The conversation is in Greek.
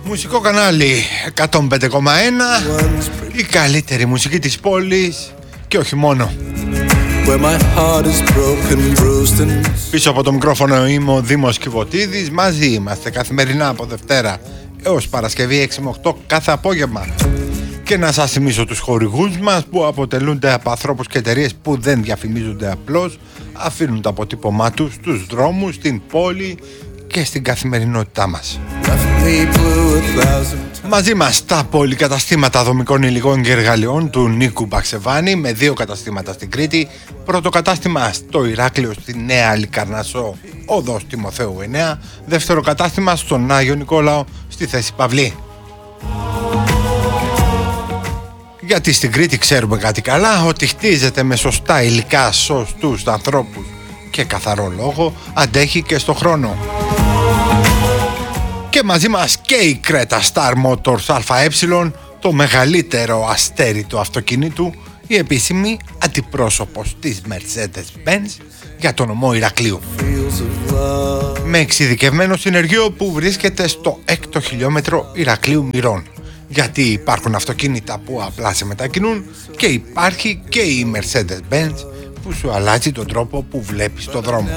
Μουσικό κανάλι 105,1, η καλύτερη μουσική της πόλης και όχι μόνο. Πίσω από το μικρόφωνο είμαι ο Δήμος Κιβωτίδης. Μαζί είμαστε καθημερινά από Δευτέρα έως Παρασκευή 6 με 8 κάθε απόγευμα. Και να σας θυμίσω τους χορηγούς μας που αποτελούνται από ανθρώπους και εταιρείες που δεν διαφημίζονται απλώς, αφήνουν το αποτύπωμά τους στους δρόμους, στην πόλη και στην καθημερινότητά μας. Μαζί μας τα πολυκαταστήματα δομικών υλικών και εργαλειών του Νίκου Μπαξεβάνη, με 2 καταστήματα στην Κρήτη, πρώτο κατάστημα στο Ηράκλειο στη Νέα Λικαρνασσό, οδός Τιμοθέου 9, δεύτερο κατάστημα στον Άγιο Νικόλαο στη Θέση Παυλή. Γιατί στην Κρήτη ξέρουμε κάτι καλά, ότι χτίζεται με σωστά υλικά, σωστούς ανθρώπους και καθαρό λόγο, αντέχει και στο χρόνο. Και μαζί μας και η Creta Star Motors ΑΕ, το μεγαλύτερο αστέρι του αυτοκινήτου, η επίσημη αντιπρόσωπος της Mercedes-Benz για τον ομό Ηρακλείου. Με εξειδικευμένο συνεργείο που βρίσκεται στο 6ο χιλιόμετρο Ηρακλείου Μυρών. Γιατί υπάρχουν αυτοκίνητα που απλά σε μετακινούν και υπάρχει και η Mercedes-Benz που σου αλλάζει τον τρόπο που βλέπεις το δρόμο.